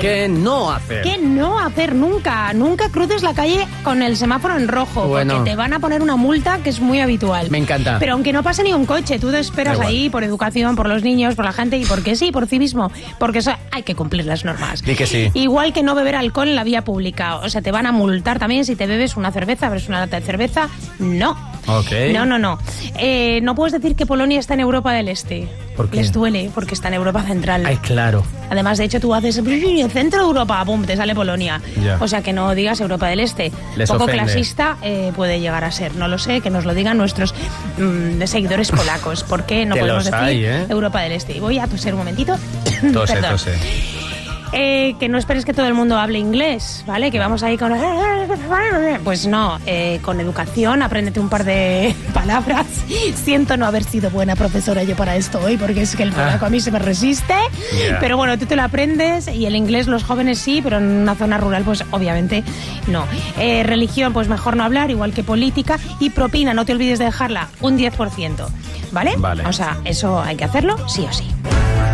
¿Qué no hacer? ¿Qué no hacer nunca? Nunca cruces la calle con el semáforo en rojo, Bueno. porque te van a poner una multa que es muy habitual. Me encanta. Pero aunque no pase ni un coche, tú te esperas ahí por educación, por los niños, por la gente y porque sí, por civismo, porque eso hay que cumplir las normas. Di que sí. Igual que no beber alcohol en la vía pública, o sea, te van a multar también si te bebes una cerveza, bebes una lata de cerveza, no. Ok. No. No puedes decir que Polonia está en Europa del Este. ¿Por qué? Les duele, porque está en Europa Central. Ay, claro. Además, de hecho, tú haces el centro de Europa, ¡pum!, te sale Polonia. Ya. O sea, que no digas Europa del Este. Les Poco ofende. clasista puede llegar a ser. No lo sé, que nos lo digan nuestros seguidores polacos. ¿Por qué no Que podemos los decir hay, ¿eh? Europa del Este? Y voy a toser un momentito. Tose. Que no esperes que todo el mundo hable inglés, ¿vale? Que vamos ahí con... Pues no, con educación, apréndete un par de palabras. Siento no haber sido buena profesora yo para esto hoy, porque es que el polaco a mí se me resiste. Yeah. Pero bueno, tú te lo aprendes y el inglés los jóvenes sí, pero en una zona rural pues obviamente no. Religión, pues mejor no hablar, igual que política. Y propina, no te olvides de dejarla, un 10%, ¿vale? Vale. O sea, eso hay que hacerlo sí o sí.